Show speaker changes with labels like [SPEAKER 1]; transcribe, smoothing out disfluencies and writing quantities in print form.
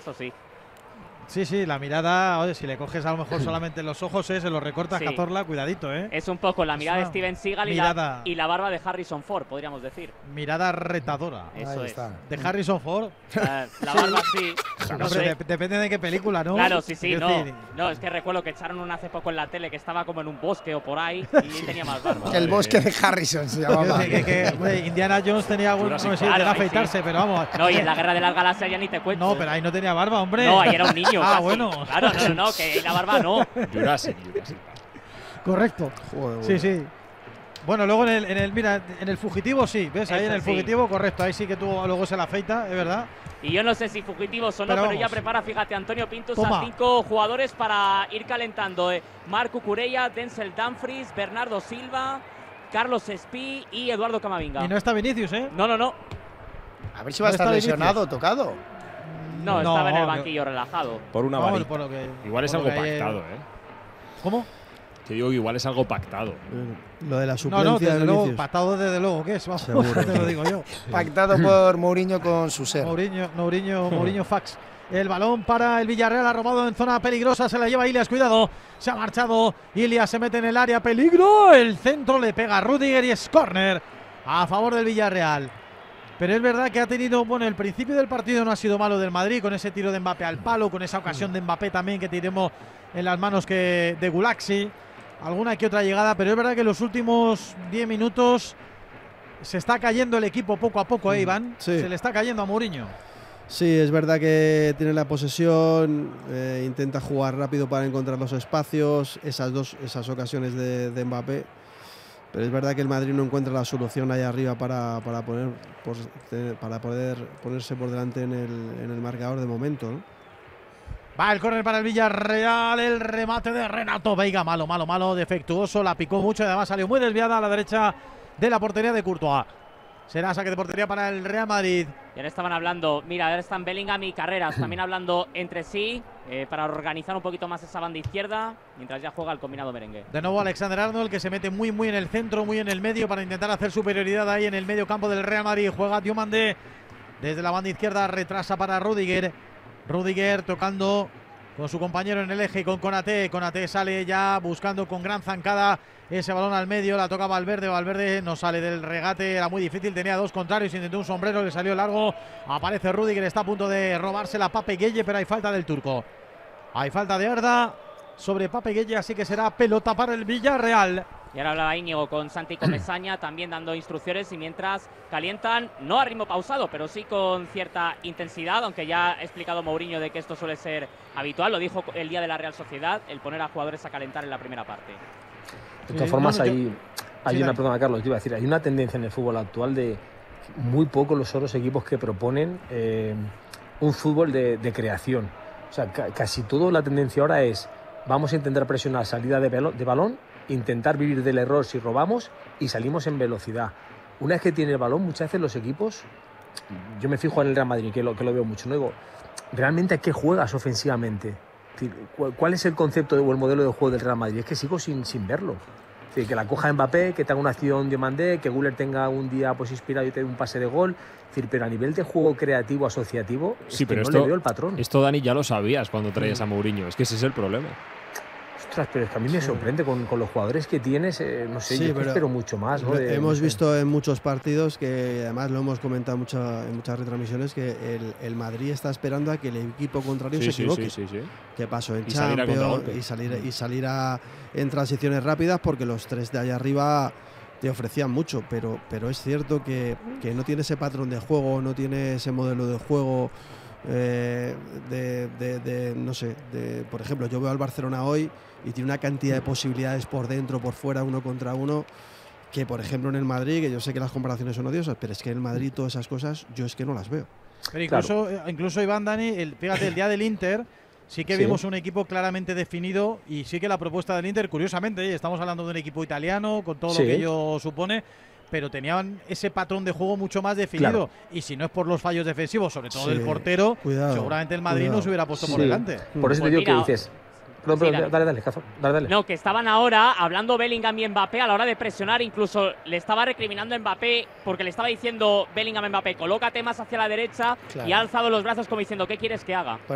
[SPEAKER 1] eso sí.
[SPEAKER 2] Sí, sí, la mirada, oye, si le coges a lo mejor solamente los ojos, se lo recortas,
[SPEAKER 1] Sí.
[SPEAKER 2] Cazorla, cuidadito,
[SPEAKER 1] Es un poco la mirada de Steven Seagal y la barba de Harrison Ford, podríamos decir.
[SPEAKER 2] Mirada retadora.
[SPEAKER 1] Eso es.
[SPEAKER 2] ¿De Harrison Ford?
[SPEAKER 1] La barba sí.
[SPEAKER 2] No sé. Depende de qué película, ¿no?
[SPEAKER 1] Claro, sí, sí, no.
[SPEAKER 2] Decir,
[SPEAKER 1] No, es que recuerdo que echaron una hace poco en la tele que estaba como en un bosque o por ahí y tenía más barba.
[SPEAKER 3] El bosque de Harrison se llamaba.
[SPEAKER 2] hombre, Indiana Jones tenía algún no sé,
[SPEAKER 1] claro,
[SPEAKER 2] de afeitarse, pero vamos.
[SPEAKER 1] No, y en la Guerra de las Galaxias ya ni te cuento.
[SPEAKER 2] No, pero ahí no tenía barba, hombre.
[SPEAKER 1] No, ahí era un niño.
[SPEAKER 2] Ah,
[SPEAKER 1] casi.
[SPEAKER 2] bueno.
[SPEAKER 1] Claro, no, que ahí la barba no.
[SPEAKER 4] Jurassic.
[SPEAKER 2] Correcto.
[SPEAKER 3] Joder,
[SPEAKER 2] sí, sí. Bueno, luego mira, en el fugitivo sí, ¿ves? Ahí
[SPEAKER 1] Eso
[SPEAKER 2] en el
[SPEAKER 1] sí.
[SPEAKER 2] fugitivo, correcto. Ahí sí que tú luego se la afeita, es verdad.
[SPEAKER 1] Y yo no sé si fugitivos o no,
[SPEAKER 2] Pero
[SPEAKER 1] pero ya
[SPEAKER 2] vamos.
[SPEAKER 1] prepara, fíjate, Antonio Pintus
[SPEAKER 2] Toma.
[SPEAKER 1] a 5 jugadores para ir calentando. Marc Cucurella, Denzel Dumfries, Bernardo Silva, Carlos Espí y Eduardo Camavinga.
[SPEAKER 2] Y no está Vinicius, ¿eh?
[SPEAKER 1] No.
[SPEAKER 3] A ver si va a
[SPEAKER 2] No
[SPEAKER 3] estar
[SPEAKER 2] está
[SPEAKER 3] lesionado, tocado.
[SPEAKER 1] No, estaba en el
[SPEAKER 2] no.
[SPEAKER 1] banquillo relajado.
[SPEAKER 4] Por una
[SPEAKER 2] Vamos,
[SPEAKER 4] varita.
[SPEAKER 2] por lo que-
[SPEAKER 4] Igual es
[SPEAKER 2] por
[SPEAKER 4] algo
[SPEAKER 2] lo que-
[SPEAKER 4] pactado,
[SPEAKER 2] ¿Cómo?
[SPEAKER 4] Te digo que igual es algo pactado.
[SPEAKER 5] Lo de la
[SPEAKER 2] No,
[SPEAKER 5] suplencia
[SPEAKER 2] no, desde
[SPEAKER 5] de
[SPEAKER 2] luego,
[SPEAKER 5] Vinicius.
[SPEAKER 2] patado desde luego, ¿qué es? Vamos,
[SPEAKER 5] Seguro.
[SPEAKER 2] te lo digo yo.
[SPEAKER 3] Pactado por Mourinho con su ser.
[SPEAKER 2] Mourinho Fax. El balón para el Villarreal, ha robado en zona peligrosa, se la lleva Ilias, cuidado, se ha marchado, Ilias se mete en el área, peligro, el centro le pega a Rüdiger y es córner a favor del Villarreal. Pero es verdad que ha tenido, bueno, el principio del partido no ha sido malo del Madrid, con ese tiro de Mbappé al palo, con esa ocasión de Mbappé también que tiremos en las manos de Gulaxi, alguna que otra llegada, pero es verdad que en los últimos 10 minutos se está cayendo el equipo poco a poco, Iván,
[SPEAKER 5] Sí.
[SPEAKER 2] se le está cayendo a Mourinho.
[SPEAKER 5] Sí, es verdad que tiene la posesión, intenta jugar rápido para encontrar los espacios, esas ocasiones de Mbappé. Pero es verdad que el Madrid no encuentra la solución ahí arriba para poder ponerse por delante en el marcador de momento, ¿no?
[SPEAKER 2] Va el córner para el Villarreal, el remate de Renato Veiga, malo, defectuoso, la picó mucho y además salió muy desviada a la derecha de la portería de Courtois. Será saque de portería para el Real Madrid.
[SPEAKER 1] Y ahora estaban hablando, mira, ahora están Bellingham y Carreras también hablando entre sí para organizar un poquito más esa banda izquierda, mientras ya juega el combinado merengue.
[SPEAKER 2] De nuevo Alexander Arnold, que se mete muy en el centro, muy en el medio para intentar hacer superioridad ahí en el medio campo del Real Madrid. Juega Diomandé desde la banda izquierda, retrasa para Rüdiger. Rüdiger tocando con su compañero en el eje, con Konaté. Konaté sale ya buscando con gran zancada ese balón al medio, la toca Valverde. Valverde no sale del regate, era muy difícil, tenía dos contrarios, intentó un sombrero, le salió largo. Aparece Rüdiger, está a punto de robarse la Pape Gueye, pero hay falta del turco. Hay falta de Arda sobre Pape Gueye, así que será pelota para el Villarreal.
[SPEAKER 1] Y ahora hablaba Íñigo con Santi Comesaña también dando instrucciones y mientras calientan, no a ritmo pausado, pero sí con cierta intensidad, aunque ya ha explicado Mourinho de que esto suele ser habitual, lo dijo el día de la Real Sociedad, el poner a jugadores a calentar en la primera parte.
[SPEAKER 6] De todas formas, hay una,
[SPEAKER 2] dale.
[SPEAKER 6] perdona Carlos, te iba a decir, hay una tendencia en el fútbol actual de muy pocos los otros equipos que proponen un fútbol de creación. O sea, casi todo la tendencia ahora es vamos a intentar presionar salida de balón, intentar vivir del error si robamos y salimos en velocidad. Una vez que tiene el balón, muchas veces los equipos, yo me fijo en el Real Madrid, que lo veo mucho, ¿no? Digo, ¿realmente a qué juegas ofensivamente? Es decir, ¿cuál es el concepto o el modelo de juego del Real Madrid? Es que sigo sin verlo. Es decir, que la coja Mbappé, que tenga una acción Diomandé, que Güler tenga un día pues inspirado y te dé un pase de gol. Es decir, pero a nivel de juego creativo asociativo,
[SPEAKER 4] Sí,
[SPEAKER 6] es que
[SPEAKER 4] pero
[SPEAKER 6] no
[SPEAKER 4] esto,
[SPEAKER 6] le veo el patrón.
[SPEAKER 4] Esto, Dani, ya lo sabías cuando traías a Mourinho. Es que ese es el problema.
[SPEAKER 6] Ostras, pero es que a mí me sorprende con los jugadores que tienes, no sé,
[SPEAKER 5] Sí,
[SPEAKER 6] yo
[SPEAKER 5] pero
[SPEAKER 6] espero mucho más, ¿no?
[SPEAKER 5] Hemos visto en muchos partidos, que además lo hemos comentado en muchas retransmisiones, que el Madrid está esperando a que el equipo contrario se equivoque.
[SPEAKER 4] Sí.
[SPEAKER 5] Que pasó en
[SPEAKER 4] Y salir a
[SPEAKER 5] Champions
[SPEAKER 4] contragolpe.
[SPEAKER 5] y salir en transiciones rápidas, porque los tres de allá arriba te ofrecían mucho, pero es cierto que no tiene ese patrón de juego, no tiene ese modelo de juego. No sé, por ejemplo, yo veo al Barcelona hoy y tiene una cantidad de posibilidades por dentro, por fuera, uno contra uno, que por ejemplo en el Madrid, que yo sé que las comparaciones son odiosas, pero es que en el Madrid todas esas cosas yo es que no las veo.
[SPEAKER 2] Pero incluso Iván, Dani, fíjate, el día del Inter sí que vimos un equipo claramente definido y sí que la propuesta del Inter, curiosamente, estamos hablando de un equipo italiano con todo lo que ello supone, pero tenían ese patrón de juego mucho más definido. Y si no es por los fallos defensivos, sobre todo del portero, seguramente el Madrid no se hubiera puesto por delante.
[SPEAKER 6] Por eso te digo que dices. Perdón, dale, Cazor, dale.
[SPEAKER 1] No, que estaban ahora hablando Bellingham y Mbappé a la hora de presionar, incluso le estaba recriminando a Mbappé porque le estaba diciendo Bellingham a Mbappé, colócate más hacia la derecha y ha alzado los brazos como diciendo, ¿qué quieres que haga?